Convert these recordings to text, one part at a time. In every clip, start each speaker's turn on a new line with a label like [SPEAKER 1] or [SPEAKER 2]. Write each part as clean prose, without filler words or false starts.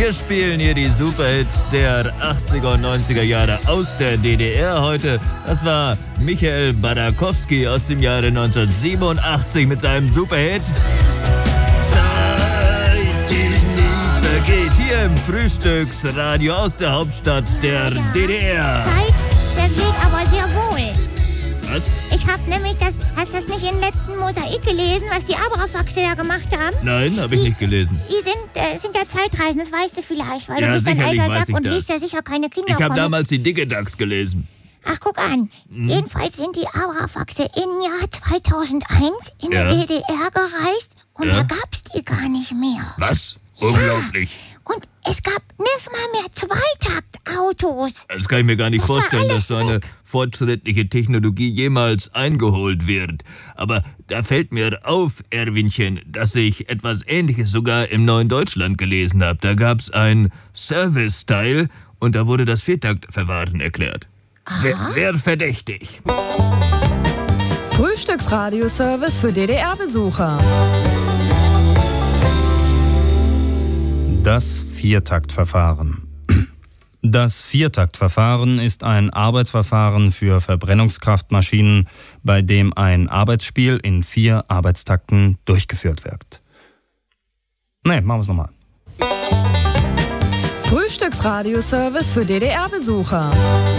[SPEAKER 1] Wir spielen hier die Superhits der 80er und 90er Jahre aus der DDR heute. Das war Michael Badakowski aus dem Jahre 1987 mit seinem Superhit Zeit, die nie vergeht. Hier im Frühstücksradio aus der Hauptstadt der DDR.
[SPEAKER 2] Zeit vergeht aber sehr wohl.
[SPEAKER 1] Was?
[SPEAKER 2] Ich hab nämlich hast das nicht im letzten Mosaik gelesen, was die Abrafaxe da gemacht haben?
[SPEAKER 1] Nein, habe ich nicht gelesen.
[SPEAKER 2] Die sind ja Zeitreisen, das weißt du vielleicht, weil
[SPEAKER 1] Ja,
[SPEAKER 2] du bist ein
[SPEAKER 1] sicherlich
[SPEAKER 2] alter
[SPEAKER 1] weiß
[SPEAKER 2] Sack
[SPEAKER 1] ich
[SPEAKER 2] und
[SPEAKER 1] das.
[SPEAKER 2] liest ja sicher keine Kinder.
[SPEAKER 1] Ich habe damals die Dicke Dachs gelesen.
[SPEAKER 2] Ach, guck an. Jedenfalls sind die Abrafaxe im Jahr 2001 in
[SPEAKER 1] Ja.
[SPEAKER 2] die DDR gereist und
[SPEAKER 1] Ja.
[SPEAKER 2] da gab's die gar nicht mehr.
[SPEAKER 1] Was? Unglaublich.
[SPEAKER 2] Und es gab nicht mal mehr Zweitakautos.
[SPEAKER 1] Das kann ich mir gar nicht
[SPEAKER 2] Das war
[SPEAKER 1] vorstellen, dass
[SPEAKER 2] alles
[SPEAKER 1] so eine
[SPEAKER 2] weg.
[SPEAKER 1] fortschrittliche Technologie jemals eingeholt wird. Aber da fällt mir auf, Erwinchen, dass ich etwas Ähnliches sogar im Neuen Deutschland gelesen habe. Da gab's ein Service-Teil und da wurde das Viertaktverfahren erklärt. Sehr verdächtig.
[SPEAKER 3] Frühstücksradio-Service für DDR-Besucher.
[SPEAKER 4] Das Viertaktverfahren. Das Viertaktverfahren ist ein Arbeitsverfahren für Verbrennungskraftmaschinen, bei dem ein Arbeitsspiel in 4 Arbeitstakten durchgeführt wird. Ne, machen wir es nochmal.
[SPEAKER 3] Frühstücksradio-Service für DDR-Besucher.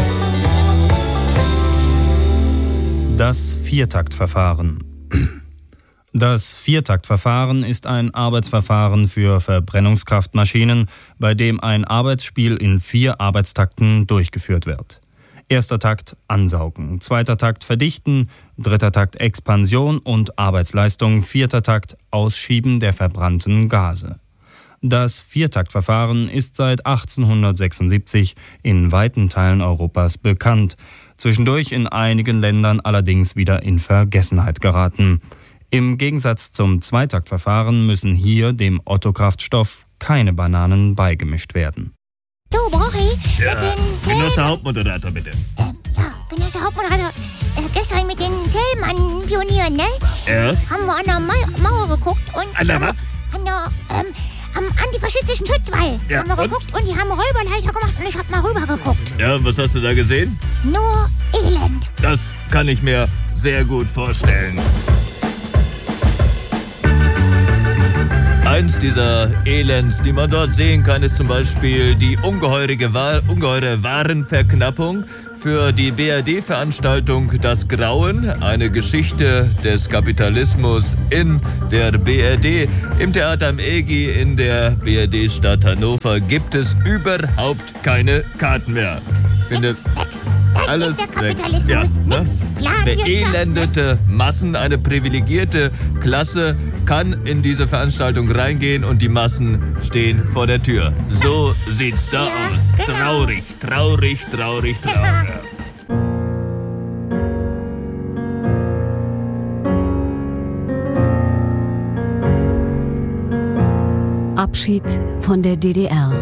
[SPEAKER 4] Das Viertaktverfahren. Das Viertaktverfahren ist ein Arbeitsverfahren für Verbrennungskraftmaschinen, bei dem ein Arbeitsspiel in 4 Arbeitstakten durchgeführt wird. Erster Takt Ansaugen, zweiter Takt Verdichten, dritter Takt Expansion und Arbeitsleistung, vierter Takt Ausschieben der verbrannten Gase. Das Viertaktverfahren ist seit 1876 in weiten Teilen Europas bekannt, zwischendurch in einigen Ländern allerdings wieder in Vergessenheit geraten. Im Gegensatz zum Zweitaktverfahren müssen hier dem Otto-Kraftstoff keine Bananen beigemischt werden.
[SPEAKER 2] Du, Brochi,
[SPEAKER 1] Ja,
[SPEAKER 2] mit den
[SPEAKER 1] Genosse Hauptmoderator, bitte.
[SPEAKER 2] Genosse Hauptmoderator, gestern mit den Thälmann-Pionieren, ne?
[SPEAKER 1] Ja?
[SPEAKER 2] Haben wir an der Mauer geguckt und...
[SPEAKER 1] An der was?
[SPEAKER 2] An der, am antifaschistischen Schutzwall
[SPEAKER 1] Ja,
[SPEAKER 2] haben wir
[SPEAKER 1] und?
[SPEAKER 2] geguckt und die haben Räuberleiter gemacht und ich hab mal rüber geguckt.
[SPEAKER 1] Ja, und was hast du da gesehen?
[SPEAKER 2] Nur Elend.
[SPEAKER 1] Das kann ich mir sehr gut vorstellen. Eins dieser Elends, die man dort sehen kann, ist zum Beispiel die ungeheure Warenverknappung für die BRD-Veranstaltung Das Grauen, eine Geschichte des Kapitalismus in der BRD. Im Theater am EGI in der BRD-Stadt Hannover gibt es überhaupt keine Karten mehr.
[SPEAKER 2] Nix weg. Das
[SPEAKER 1] Alles
[SPEAKER 2] ist der
[SPEAKER 1] weg.
[SPEAKER 2] Kapitalismus.
[SPEAKER 1] Ja, ne?
[SPEAKER 2] Nix. Planwirtschaft.
[SPEAKER 1] Beelendete Massen, eine privilegierte Klasse kann in diese Veranstaltung reingehen und die Massen stehen vor der Tür. So sieht's da
[SPEAKER 2] Ja,
[SPEAKER 1] aus.
[SPEAKER 2] genau.
[SPEAKER 1] Traurig, traurig, traurig, traurig.
[SPEAKER 5] Abschied von der DDR.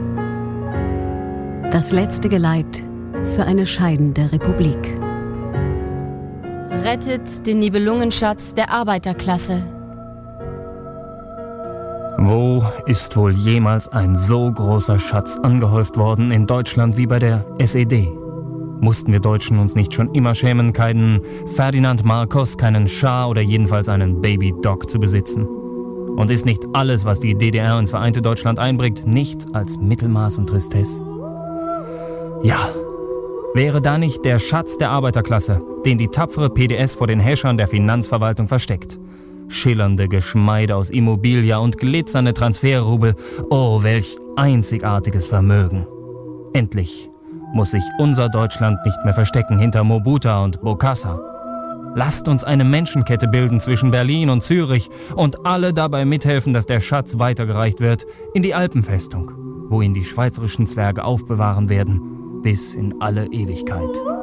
[SPEAKER 5] Das letzte Geleit für eine scheidende Republik.
[SPEAKER 6] Rettet den Nibelungenschatz der Arbeiterklasse.
[SPEAKER 4] Wo ist wohl jemals ein so großer Schatz angehäuft worden in Deutschland wie bei der SED? Mussten wir Deutschen uns nicht schon immer schämen, keinen Ferdinand Marcos, keinen Schah oder jedenfalls einen Baby Doc zu besitzen? Und ist nicht alles, was die DDR ins vereinte Deutschland einbringt, nichts als Mittelmaß und Tristesse? Ja, wäre da nicht der Schatz der Arbeiterklasse, den die tapfere PDS vor den Häschern der Finanzverwaltung versteckt? Schillernde Geschmeide aus Immobilia und glitzernde Transferrubel, oh, welch einzigartiges Vermögen. Endlich muss sich unser Deutschland nicht mehr verstecken hinter Mobuta und Bokassa. Lasst uns eine Menschenkette bilden zwischen Berlin und Zürich und alle dabei mithelfen, dass der Schatz weitergereicht wird in die Alpenfestung, wo ihn die schweizerischen Zwerge aufbewahren werden, bis in alle Ewigkeit.